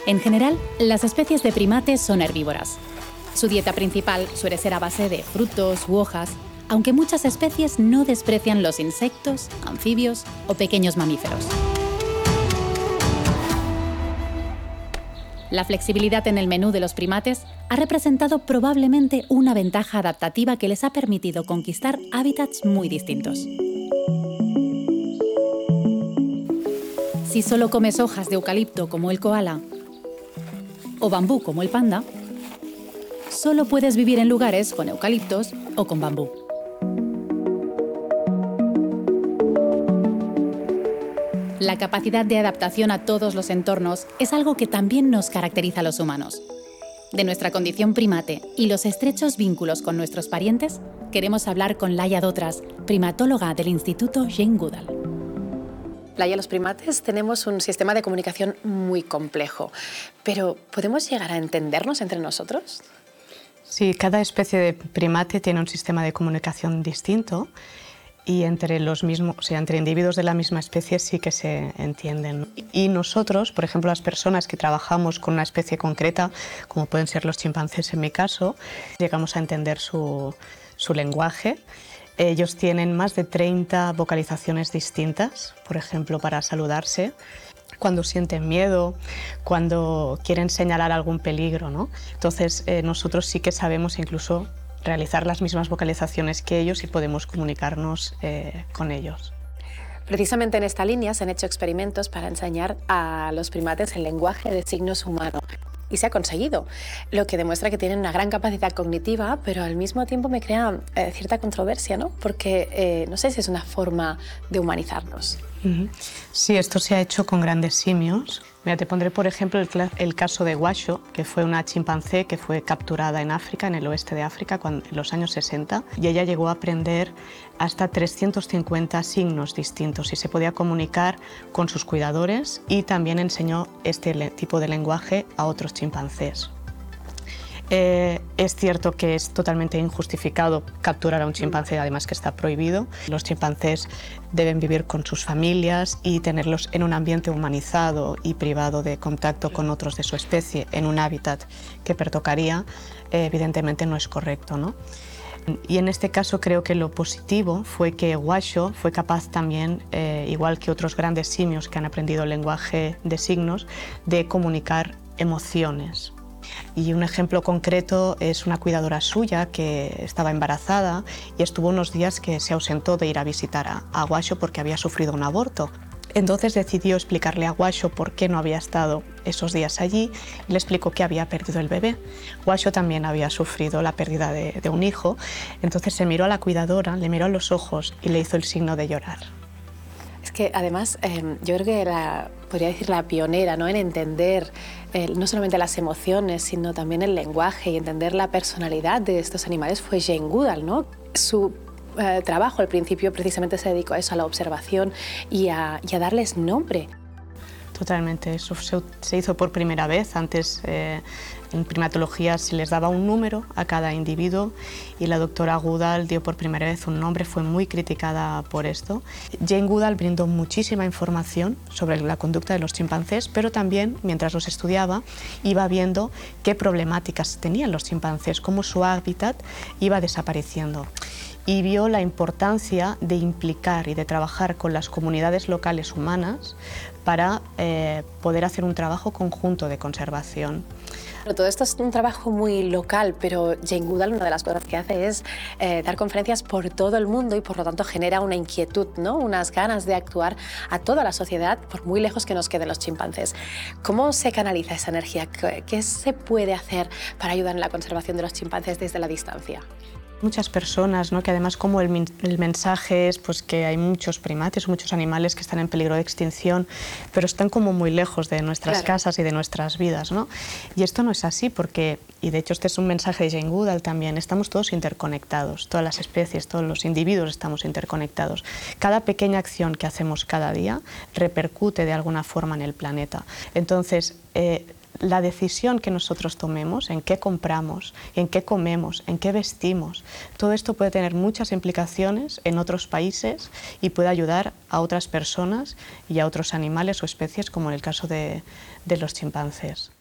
En general, las especies de primates son herbívoras. Su dieta principal suele ser a base de frutos u hojas, aunque muchas especies no desprecian los insectos, anfibios o pequeños mamíferos. La flexibilidad en el menú de los primates ha representado probablemente una ventaja adaptativa que les ha permitido conquistar hábitats muy distintos. Si solo comes hojas de eucalipto como el koala o bambú como el panda, solo puedes vivir en lugares con eucaliptos o con bambú. La capacidad de adaptación a todos los entornos es algo que también nos caracteriza a los humanos. De nuestra condición primate y los estrechos vínculos con nuestros parientes, queremos hablar con Laia Dotras, primatóloga del Instituto Jane Goodall. Laia, los primates tenemos un sistema de comunicación muy complejo, pero ¿podemos llegar a entendernos entre nosotros? Sí, cada especie de primate tiene un sistema de comunicación distinto. Y entre los mismos, o sea, entre individuos de la misma especie sí que se entienden. Y nosotros, por ejemplo, las personas que trabajamos con una especie concreta, como pueden ser los chimpancés en mi caso, llegamos a entender su lenguaje. Ellos tienen más de 30 vocalizaciones distintas, por ejemplo, para saludarse, cuando sienten miedo, cuando quieren señalar algún peligro, ¿no? Entonces, nosotros sí que sabemos incluso realizar las mismas vocalizaciones que ellos y podemos comunicarnos con ellos. Precisamente en esta línea se han hecho experimentos para enseñar a los primates el lenguaje de signos humano. Y se ha conseguido, lo que demuestra que tienen una gran capacidad cognitiva, pero al mismo tiempo me crea cierta controversia, ¿no? Porque no sé si es una forma de humanizarnos. Sí, esto se ha hecho con grandes simios. Mira, te pondré por ejemplo el caso de Washoe, que fue una chimpancé que fue capturada en África, en el oeste de África, en los años 60, y ella llegó a aprender hasta 350 signos distintos y se podía comunicar con sus cuidadores y también enseñó este tipo de lenguaje a otros chimpancés. Es cierto que es totalmente injustificado capturar a un chimpancé, además que está prohibido. Los chimpancés deben vivir con sus familias y tenerlos en un ambiente humanizado y privado de contacto con otros de su especie, en un hábitat que pertocaría, evidentemente no es correcto, ¿no? Y en este caso creo que lo positivo fue que Washoe fue capaz también, igual que otros grandes simios que han aprendido el lenguaje de signos, de comunicar emociones. Y un ejemplo concreto es una cuidadora suya que estaba embarazada y estuvo unos días que se ausentó de ir a visitar a Washoe porque había sufrido un aborto. Entonces decidió explicarle a Washoe por qué no había estado esos días allí y le explicó que había perdido el bebé. Washoe también había sufrido la pérdida de un hijo, entonces se miró a la cuidadora, le miró a los ojos y le hizo el signo de llorar. Es que además yo creo que podría decir la pionera, ¿no?, en entender no solamente las emociones, sino también el lenguaje y entender la personalidad de estos animales fue Jane Goodall, ¿no? Su trabajo al principio precisamente se dedicó a eso, a la observación y a darles nombre. Totalmente, eso se hizo por primera vez. Antes en primatología se les daba un número a cada individuo y la doctora Goodall dio por primera vez un nombre, fue muy criticada por esto. Jane Goodall brindó muchísima información sobre la conducta de los chimpancés, pero también, mientras los estudiaba, iba viendo qué problemáticas tenían los chimpancés, cómo su hábitat iba desapareciendo. Y vio la importancia de implicar y de trabajar con las comunidades locales humanas para poder hacer un trabajo conjunto de conservación. Pero todo esto es un trabajo muy local, pero Jane Goodall una de las cosas que hace es dar conferencias por todo el mundo y por lo tanto genera una inquietud, ¿no?, unas ganas de actuar a toda la sociedad por muy lejos que nos queden los chimpancés. ¿Cómo se canaliza esa energía? ¿Qué se puede hacer para ayudar en la conservación de los chimpancés desde la distancia? Muchas personas, ¿no?, que además como el mensaje es pues, que hay muchos primates, muchos animales que están en peligro de extinción, pero están como muy lejos de nuestras casas y de nuestras vidas, ¿no? Y esto no es así porque, y de hecho este es un mensaje de Jane Goodall también, estamos todos interconectados, todas las especies, todos los individuos estamos interconectados. Cada pequeña acción que hacemos cada día repercute de alguna forma en el planeta. Entonces, la decisión que nosotros tomemos, en qué compramos, en qué comemos, en qué vestimos, todo esto puede tener muchas implicaciones en otros países y puede ayudar a otras personas y a otros animales o especies, como en el caso de los chimpancés.